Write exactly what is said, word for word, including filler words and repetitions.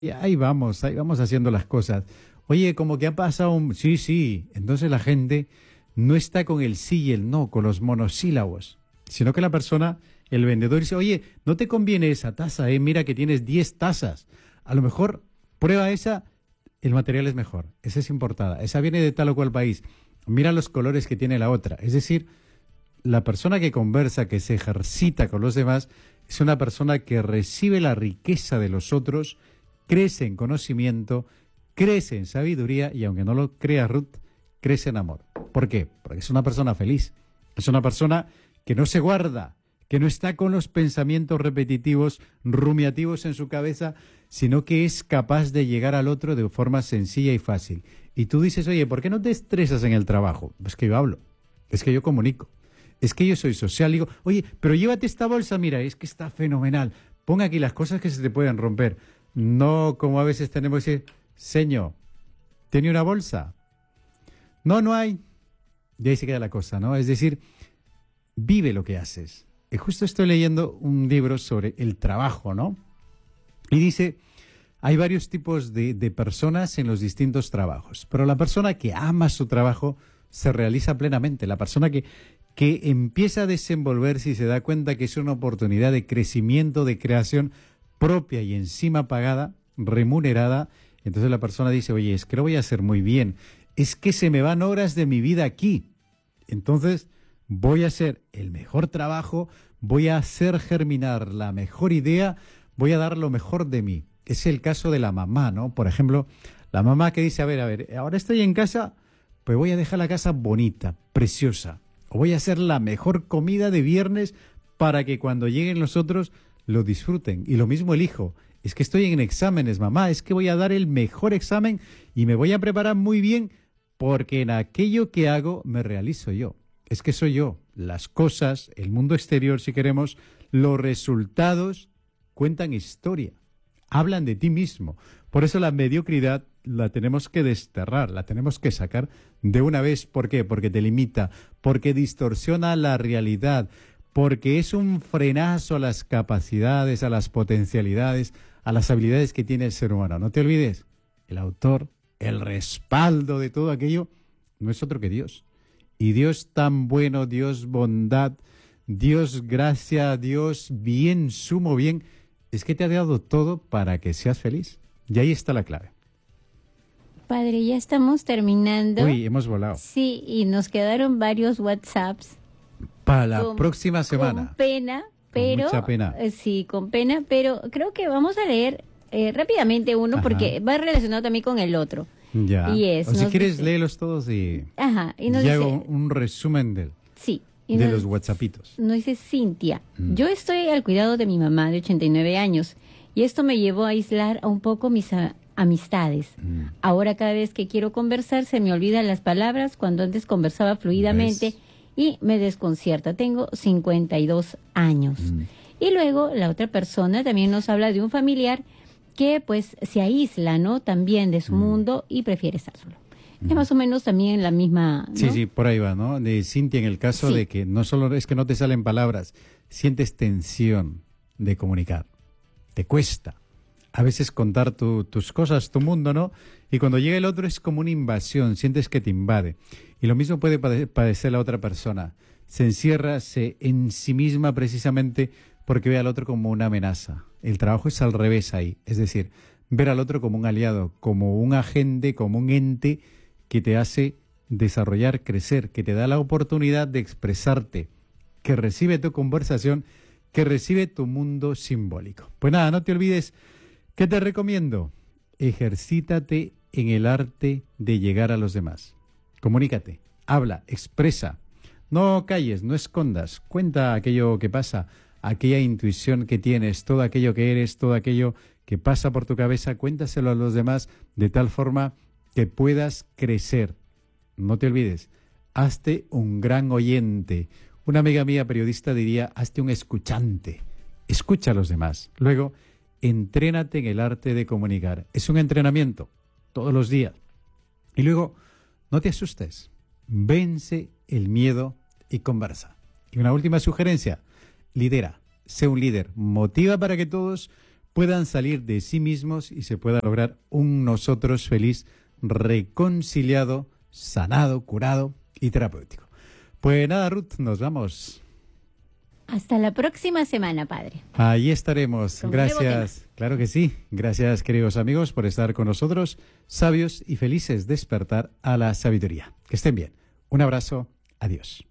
Y ahí vamos, ahí vamos haciendo las cosas. Oye, como que ha pasado un... Sí, sí. Entonces la gente no está con el sí y el no, con los monosílabos, sino que la persona, el vendedor dice, oye, no te conviene esa taza, eh, mira que tienes diez tazas. A lo mejor prueba esa, el material es mejor, esa es importada, esa viene de tal o cual país. Mira los colores que tiene la otra. Es decir, la persona que conversa, que se ejercita con los demás, es una persona que recibe la riqueza de los otros, crece en conocimiento, crece en sabiduría y, aunque no lo crea Ruth, crece en amor. ¿Por qué? Porque es una persona feliz, es una persona que no se guarda, que no está con los pensamientos repetitivos, rumiativos en su cabeza, sino que es capaz de llegar al otro de forma sencilla y fácil. Y tú dices, oye, ¿por qué no te estresas en el trabajo? Pues que yo hablo, es que yo comunico, es que yo soy social. Digo, oye, pero llévate esta bolsa, mira, es que está fenomenal. Pon aquí las cosas que se te pueden romper. No como a veces tenemos que decir, señor, ¿tiene una bolsa? No, no hay. Y ahí se queda la cosa, ¿no? Es decir, vive lo que haces. Y justo estoy leyendo un libro sobre el trabajo, ¿no? Y dice, hay varios tipos de, de personas en los distintos trabajos, pero la persona que ama su trabajo se realiza plenamente. La persona que, que empieza a desenvolverse y se da cuenta que es una oportunidad de crecimiento, de creación propia y encima pagada, remunerada. Entonces la persona dice, oye, es que lo voy a hacer muy bien, es que se me van horas de mi vida aquí. Entonces voy a hacer el mejor trabajo, voy a hacer germinar la mejor idea, voy a dar lo mejor de mí. Es el caso de la mamá, ¿no? Por ejemplo, la mamá que dice, a ver, a ver, ahora estoy en casa, pues voy a dejar la casa bonita, preciosa. O voy a hacer la mejor comida de viernes para que cuando lleguen los otros lo disfruten. Y lo mismo el hijo. Es que estoy en exámenes, mamá, es que voy a dar el mejor examen y me voy a preparar muy bien porque en aquello que hago me realizo yo. Es que soy yo. Las cosas, el mundo exterior, si queremos, los resultados cuentan historia. Hablan de ti mismo. Por eso la mediocridad la tenemos que desterrar, la tenemos que sacar de una vez. ¿Por qué? Porque te limita, porque distorsiona la realidad, porque es un frenazo a las capacidades, a las potencialidades, a las habilidades que tiene el ser humano. No te olvides, el autor, el respaldo de todo aquello, no es otro que Dios. Y Dios tan bueno, Dios bondad, Dios gracia, Dios bien, sumo bien, es que te ha dado todo para que seas feliz. Y ahí está la clave. Padre, ya estamos terminando. Uy, hemos volado. Sí, y nos quedaron varios WhatsApps. Para la con, próxima semana. Con pena, pero... Con mucha pena. Eh, sí, con pena, pero creo que vamos a leer eh, rápidamente uno. Ajá. Porque va relacionado también con el otro. Ya. Y es, o si quieres, dice, léelos todos y, Ajá, y, nos y dice, hago un resumen del, sí, de nos, los WhatsAppitos. Nos dice Cintia, mm. yo estoy al cuidado de mi mamá de ochenta y nueve años y esto me llevó a aislar a un poco mis a, amistades. Mm. Ahora cada vez que quiero conversar se me olvidan las palabras cuando antes conversaba fluidamente. ¿Ves? Y me desconcierta. Tengo cincuenta y dos años. Mm. Y luego la otra persona también nos habla de un familiar que pues se aísla, ¿no? También de su mm. mundo y prefiere estar solo. Mm. Es más o menos también la misma, ¿no? Sí, sí, por ahí va, ¿no? De Cintia, en el caso sí. de que no solo es que no te salen palabras, sientes tensión de comunicar. Te cuesta a veces contar tu, tus cosas, tu mundo, ¿no? Y cuando llega el otro es como una invasión, sientes que te invade. Y lo mismo puede padecer la otra persona. Se encierra se, en sí misma precisamente porque ve al otro como una amenaza. El trabajo es al revés ahí. Es decir, ver al otro como un aliado, como un agente, como un ente que te hace desarrollar, crecer, que te da la oportunidad de expresarte, que recibe tu conversación, que recibe tu mundo simbólico. Pues nada, no te olvides, ¿qué te recomiendo? Ejercítate en el arte de llegar a los demás. Comunícate, habla, expresa. No calles, no escondas. Cuenta aquello que pasa, aquella intuición que tienes, todo aquello que eres, todo aquello que pasa por tu cabeza. Cuéntaselo a los demás de tal forma que puedas crecer. No te olvides, hazte un gran oyente. Una amiga mía periodista diría, hazte un escuchante. Escucha a los demás. Luego, entrénate en el arte de comunicar. Es un entrenamiento todos los días. Y luego, no te asustes. Vence el miedo y conversa. Y una última sugerencia, lidera. Sé un líder. Motiva para que todos puedan salir de sí mismos y se pueda lograr un nosotros feliz, reconciliado, sanado, curado y terapéutico. Pues nada, Ruth, nos vamos. Hasta la próxima semana, padre. Ahí estaremos. Con un nuevo Gracias. Claro que sí. Gracias, queridos amigos, por estar con nosotros. Sabios y felices, despertar a la sabiduría. Que estén bien. Un abrazo. Adiós.